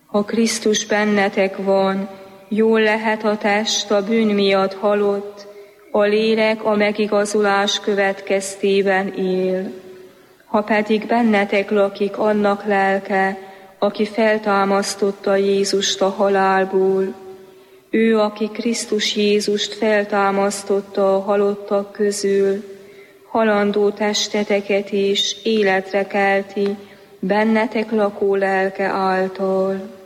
Ha Krisztus bennetek van, jól lehet a test a bűn miatt halott, a lélek a megigazulás következtében él. Ha pedig bennetek lakik annak lelke, aki feltámasztotta Jézust a halálból, ő, aki Krisztus Jézust feltámasztotta a halottak közül, halandó testeteket is életre kelti bennetek lakó lelke által.